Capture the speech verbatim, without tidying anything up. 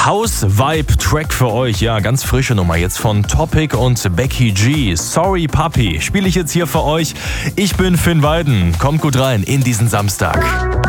House-Vibe-Track für euch. Ja, ganz frische Nummer jetzt von Topic und Becky G. Sorry Puppy spiele ich jetzt hier für euch. Ich bin Finn Weiden. Kommt gut rein in diesen Samstag.